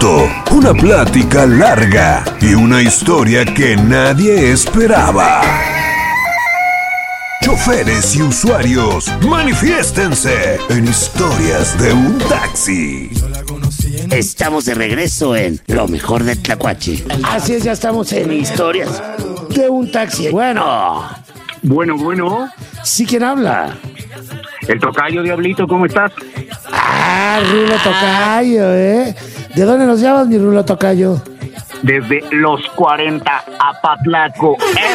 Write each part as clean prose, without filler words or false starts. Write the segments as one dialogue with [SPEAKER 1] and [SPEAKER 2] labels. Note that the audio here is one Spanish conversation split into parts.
[SPEAKER 1] corto, una plática larga y una historia que nadie esperaba. Choferes y usuarios, manifiéstense en Historias de un Taxi.
[SPEAKER 2] Estamos de regreso en Lo Mejor de Tlacuache. Así es, ya estamos en Historias de un Taxi. Bueno.
[SPEAKER 3] Sí, ¿quién habla?
[SPEAKER 4] El tocayo, Diablito, ¿cómo estás?
[SPEAKER 3] Rulo Tocayo, ¿eh? ¿De dónde nos llamas, mi Rulo Tocayo?
[SPEAKER 4] Desde los 40 Apatlaco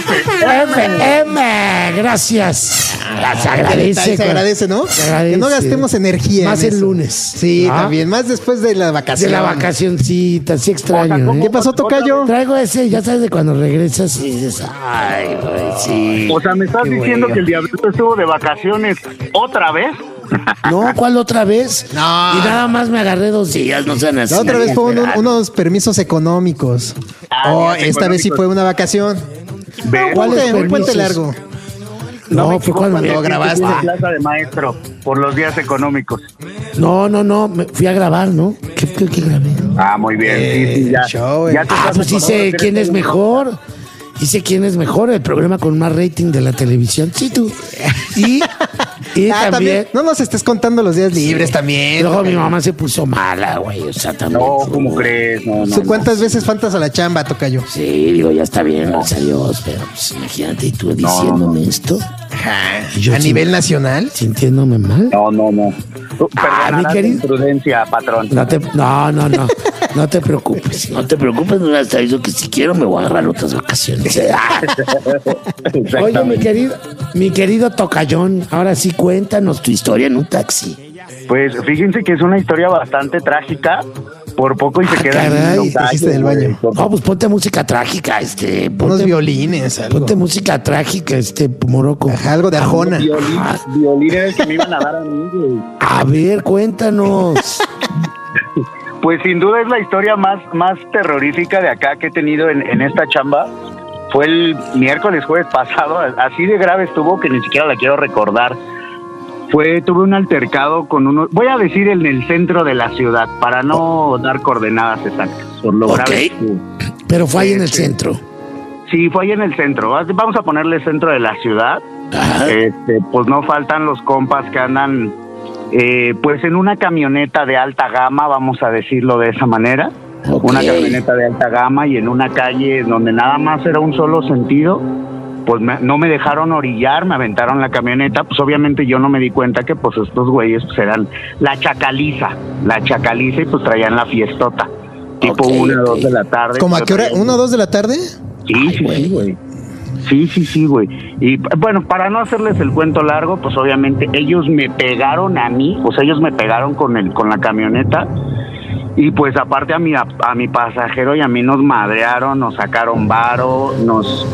[SPEAKER 3] FM, gracias. Se agradece.
[SPEAKER 5] Se agradece, ¿no?
[SPEAKER 3] Se agradece.
[SPEAKER 5] Que no gastemos energía.
[SPEAKER 3] Más el lunes.
[SPEAKER 5] Sí, también. Más después de la vacación.
[SPEAKER 3] De la vacacioncita, sí extraño.
[SPEAKER 5] ¿Qué pasó, Tocayo?
[SPEAKER 3] Traigo ese, ya sabes, de cuando regresas y dices, ay, güey, sí.
[SPEAKER 4] O sea, ¿me estás diciendo que el Diablito estuvo de vacaciones otra vez?
[SPEAKER 3] No, ¿cuál otra vez?
[SPEAKER 5] No.
[SPEAKER 3] Y nada más me agarré 2 días, no sean así.
[SPEAKER 5] La otra vez fue unos permisos económicos. Esta vez sí fue una vacación.
[SPEAKER 3] ¿Cuáles
[SPEAKER 5] Un puente
[SPEAKER 3] permisos?
[SPEAKER 5] largo.
[SPEAKER 3] No, fue cuando
[SPEAKER 5] grabaste.
[SPEAKER 4] Plaza de maestro por los días económicos.
[SPEAKER 3] No, me fui a grabar, ¿no? ¿Qué grabé?
[SPEAKER 4] Muy bien, sí, ya.
[SPEAKER 5] Show,
[SPEAKER 4] Ya te estás
[SPEAKER 3] Pues hice quién es mejor. Hice quién es mejor, el programa con más rating de la televisión. Sí, tú. Y también.
[SPEAKER 5] No nos estés contando los días libres también.
[SPEAKER 3] Luego mi mamá se puso mala, güey. O sea, también.
[SPEAKER 4] No, ¿cómo crees? No.
[SPEAKER 5] ¿Cuántas veces faltas a la chamba, Tocayo?
[SPEAKER 3] Sí, digo, ya está bien, gracias a Dios. Pero pues, imagínate, y tú diciéndome esto. Y yo
[SPEAKER 5] ¿A nivel nacional?
[SPEAKER 3] Sintiéndome mal.
[SPEAKER 4] No.
[SPEAKER 3] mi
[SPEAKER 4] Perdona
[SPEAKER 3] querido.
[SPEAKER 4] la imprudencia, patrón.
[SPEAKER 3] No. No te preocupes. No te preocupes, no hasta eso que si quiero me voy a agarrar otras vacaciones. Oye, mi querido Tocayón, ahora sí cuéntanos tu historia en un taxi.
[SPEAKER 4] Pues fíjense que es una historia bastante trágica. Por poco y se queda
[SPEAKER 5] caray,
[SPEAKER 4] en los
[SPEAKER 5] dijiste del baño.
[SPEAKER 3] No, pues ponte música trágica,
[SPEAKER 5] Unos violines, algo.
[SPEAKER 3] Ponte música trágica, Moroco.
[SPEAKER 5] Ajá, algo de Arjona.
[SPEAKER 4] Violines que me iban a dar a mí, güey.
[SPEAKER 3] A ver, cuéntanos.
[SPEAKER 4] Pues sin duda es la historia más terrorífica de acá que he tenido en esta chamba. Fue el miércoles, jueves pasado, así de grave estuvo que ni siquiera la quiero recordar. Tuve un altercado con uno, voy a decir en el centro de la ciudad, para no dar coordenadas exactas, por lo grave.
[SPEAKER 3] Pero fue ahí en el centro.
[SPEAKER 4] Sí, fue ahí en el centro. Vamos a ponerle centro de la ciudad.
[SPEAKER 3] Ajá.
[SPEAKER 4] Pues no faltan los compas que andan pues en una camioneta de alta gama, vamos a decirlo de esa manera.
[SPEAKER 3] Okay.
[SPEAKER 4] Una camioneta de alta gama y en una calle donde nada más era un solo sentido, pues no me dejaron orillar, me aventaron la camioneta. Pues obviamente yo no me di cuenta que pues estos güeyes pues eran la chacaliza y pues traían la fiestota, tipo 1 o 2 de la tarde.
[SPEAKER 5] ¿Cómo a qué hora? ¿1 o 2 de la tarde?
[SPEAKER 4] Sí, güey. Sí, güey. Y bueno, para no hacerles el cuento largo, pues obviamente ellos me pegaron a mí, o sea, ellos me pegaron con la camioneta. Y pues aparte a mi pasajero y a mí nos madrearon, nos sacaron varo, nos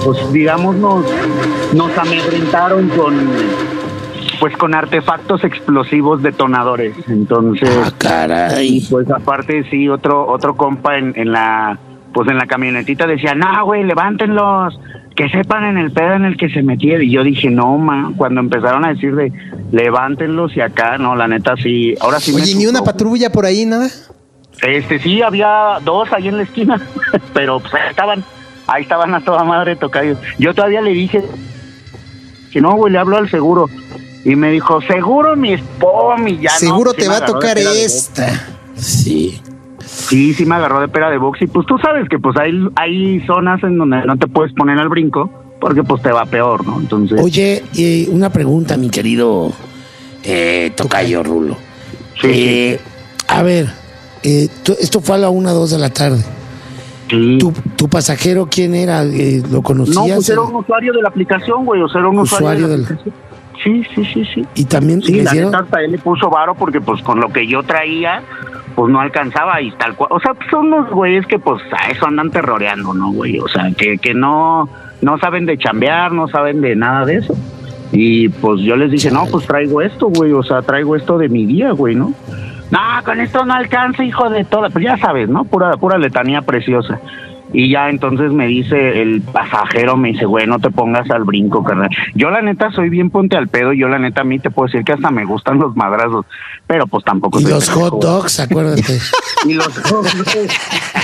[SPEAKER 4] amedrentaron con artefactos explosivos detonadores. Entonces,
[SPEAKER 3] caray.
[SPEAKER 4] Y pues aparte sí, otro compa en la camionetita decía, no, güey, levántenlos, que sepan en el pedo en el que se metieron. Y yo dije, no, cuando empezaron a decir de levántenlos y acá, no, la neta sí, ahora sí.
[SPEAKER 5] Oye, ni una patrulla por ahí, nada.
[SPEAKER 4] Sí, había 2 ahí en la esquina, pero pues ahí estaban a toda madre, tocayo. Yo todavía le dije que no, güey, le hablo al seguro. Y me dijo, seguro mi spom, y ya
[SPEAKER 5] seguro
[SPEAKER 4] no,
[SPEAKER 5] te va a tocar esta.
[SPEAKER 3] Sí.
[SPEAKER 4] Sí, me agarró de pera de box. Y pues tú sabes que pues hay zonas en donde no te puedes poner al brinco, porque pues te va peor, ¿no? Entonces.
[SPEAKER 3] Oye, una pregunta, mi querido Tocayo Rulo.
[SPEAKER 4] Sí.
[SPEAKER 3] A ver, esto fue a la 1 o 2 de la tarde.
[SPEAKER 4] Sí.
[SPEAKER 3] ¿Tu pasajero quién era? ¿Lo conocías?
[SPEAKER 4] No, pues era un usuario de la aplicación, güey. O sea, era un usuario de la aplicación. Sí.
[SPEAKER 3] Y también
[SPEAKER 4] sí,
[SPEAKER 3] le
[SPEAKER 4] la
[SPEAKER 3] dieron.
[SPEAKER 4] neta hasta él le puso varo porque pues con lo que yo traía pues no alcanzaba y tal cual. O sea, pues, son unos güeyes que pues a eso andan terroreando, ¿no, güey? O sea, que no saben de chambear, no saben de nada de eso. Y pues yo les dije, no, pues traigo esto, güey. O sea, traigo esto de mi día, güey, ¿no? No, con esto no alcanza, hijo de toda. Pues ya sabes, ¿no? Pura letanía preciosa. Y ya entonces me dice el pasajero, me dice, güey, no te pongas al brinco, carnal. Yo la neta soy bien ponte al pedo, yo la neta a mí te puedo decir que hasta me gustan los madrazos, pero pues tampoco.
[SPEAKER 3] Y los hot dogs, acuérdate.
[SPEAKER 4] Y los hot dogs.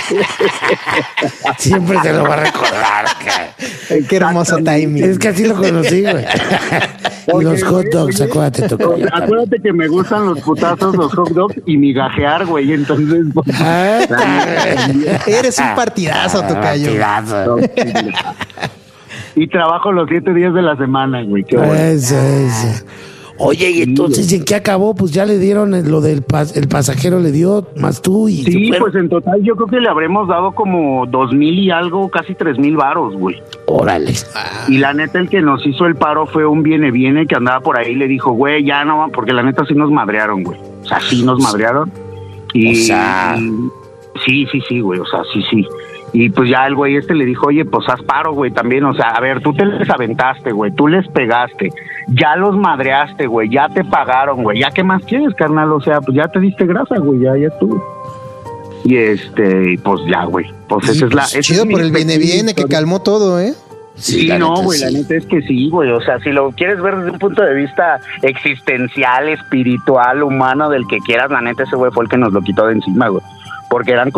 [SPEAKER 3] Siempre te lo va a recordar.
[SPEAKER 5] Qué hermoso timing.
[SPEAKER 3] Es que así lo conocí, güey. Y los hot dogs, acuérdate.
[SPEAKER 4] Acuérdate que me gustan los putazos, los hot dogs y migajear, güey, entonces... Pues,
[SPEAKER 5] eres un partidazo, tocayo.
[SPEAKER 4] Y trabajo los 7 días de la semana, güey. Qué bueno.
[SPEAKER 3] Eso. Oye, y entonces, ¿en qué acabó? Pues ya le dieron lo del el pasajero, le dio más tú y...
[SPEAKER 4] Sí, pues en total yo creo que le habremos dado como 2,000 y algo, casi 3,000 varos, güey.
[SPEAKER 3] Órale.
[SPEAKER 4] Y la neta, el que nos hizo el paro fue un viene que andaba por ahí y le dijo, güey, ya no, porque la neta sí nos madrearon, güey. O sea, sí nos madrearon. Y,
[SPEAKER 3] o sea...
[SPEAKER 4] Sí, güey, o sea, sí. Y pues ya el güey le dijo, oye, pues haz paro, güey, también, o sea, a ver, tú te les aventaste, güey, tú les pegaste, ya los madreaste, güey, ya te pagaron, güey, ya qué más quieres, carnal, o sea, pues ya te diste grasa, güey, ya estuvo. Y pues ya, güey, pues esa es la...
[SPEAKER 5] Chido por el viene que calmó todo, ¿eh?
[SPEAKER 4] Sí, no, güey, la neta es que sí, güey, o sea, si lo quieres ver desde un punto de vista existencial, espiritual, humano, del que quieras, la neta ese güey fue el que nos lo quitó de encima, güey. Porque eran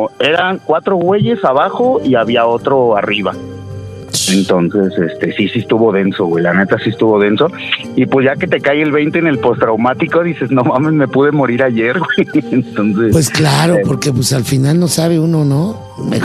[SPEAKER 4] 4 güeyes abajo y había otro arriba. Entonces, sí estuvo denso, güey. La neta sí estuvo denso. Y pues ya que te cae el 20 en el postraumático, dices, no mames, me pude morir ayer, güey. Entonces.
[SPEAKER 3] Pues claro, porque pues al final no sabe uno, ¿no?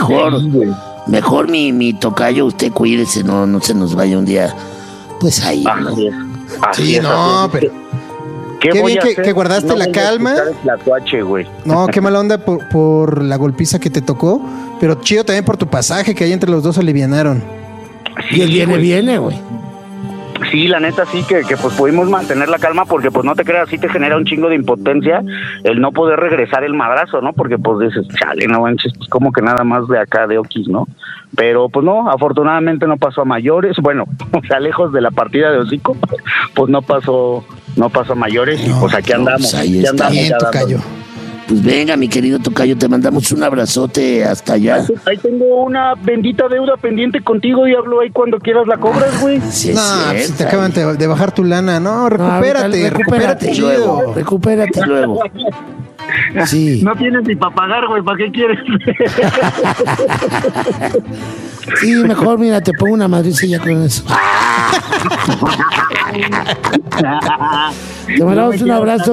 [SPEAKER 3] Mejor mi tocayo, usted cuídese, no se nos vaya un día. Pues ahí.
[SPEAKER 5] Sí, no, pero. Qué bien que guardaste la calma. No, qué mala onda por la golpiza que te tocó. Pero chido también por tu pasaje, que ahí entre los dos alivianaron.
[SPEAKER 3] Sí, y él viene, güey.
[SPEAKER 4] Sí, la neta sí que pues pudimos mantener la calma porque pues no te creas, sí te genera un chingo de impotencia el no poder regresar el madrazo, ¿no? Porque pues dices, chale, no manches, pues como que nada más de acá de Oquis, ¿no? Pero pues no, afortunadamente no pasó a mayores, bueno, o sea, lejos de la partida de hocico, pues no pasó a mayores y pues aquí andamos.
[SPEAKER 3] Pues ahí
[SPEAKER 5] está bien, tocayo.
[SPEAKER 3] Pues venga, mi querido tocayo, te mandamos un abrazote hasta allá.
[SPEAKER 4] Ahí tengo una bendita deuda pendiente contigo, Diablo, ahí cuando quieras la cobras, güey.
[SPEAKER 3] Sí,
[SPEAKER 5] no, pues te acaban de bajar tu lana, no, recupérate
[SPEAKER 3] luego, recupérate luego. Sí.
[SPEAKER 4] No tienes ni para pagar, güey, ¿para qué quieres?
[SPEAKER 3] Sí, mejor, mira, te pongo una madricilla con eso. Te mandamos un abrazo.